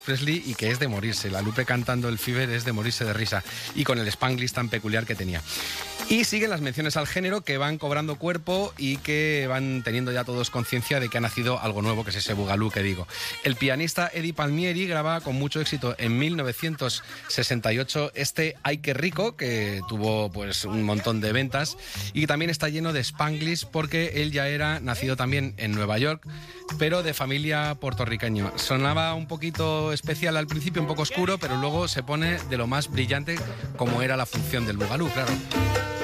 Presley y que es de morirse. La Lupe cantando el Fever es de morirse de risa, y con el Spanglish tan peculiar que tenía. Y siguen las menciones al género, que van cobrando cuerpo y que van teniendo ya todos conciencia de que ha nacido algo nuevo, que es ese bugalú que digo. El pianista Eddie Palmieri graba con mucho éxito en 1968 este Ay qué rico, que tuvo pues un montón de ventas, y también está lleno de Spanglish porque él ya era nacido también en Nueva York, pero de familia puertorriqueña. Sonaba un poquito especial al principio, un poco oscuro, pero luego se pone de lo más brillante, como era la función del bugalú, claro.